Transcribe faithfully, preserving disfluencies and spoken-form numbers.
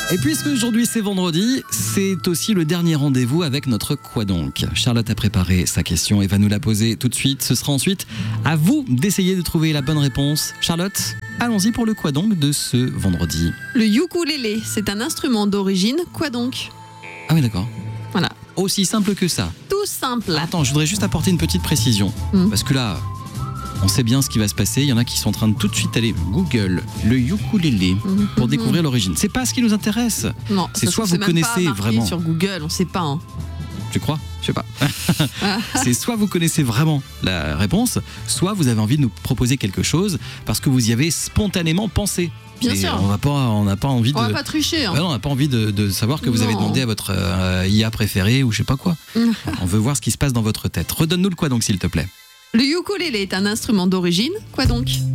Et puisque aujourd'hui c'est vendredi, c'est aussi le dernier rendez-vous avec notre Quoi donc. Charlotte a préparé sa question et va nous la poser tout de suite. Ce sera ensuite à vous d'essayer de trouver la bonne réponse. Charlotte, allons-y pour le Quoi donc de ce vendredi. Le ukulélé, c'est un instrument d'origine quoi donc? Ah oui, d'accord. Voilà. Aussi simple que ça. Tout simple. Attends, je voudrais juste apporter une petite précision. Mm. Parce que là, on sait bien ce qui va se passer. Il y en a qui sont en train de tout de suite aller Google le ukulélé Mm. pour découvrir l'origine. C'est pas ce qui nous intéresse. Non, C'est ça, soit c'est vous même connaissez pas marqué vraiment. sur Google, on sait pas. Hein. Tu crois? Je sais pas. C'est soit vous connaissez vraiment la réponse, soit vous avez envie de nous proposer quelque chose parce que vous y avez spontanément pensé. Bien Et sûr. On n'a pas, on n'a pas envie On de. va pas tricher. Hein. Ouais, non, on n'a pas envie de, de savoir que vous avez Non. demandé à votre euh, I A préférée ou je sais pas quoi. On veut voir ce qui se passe dans votre tête. Redonne-nous le quoi donc s'il te plaît. Le ukulélé est un instrument d'origine quoi donc?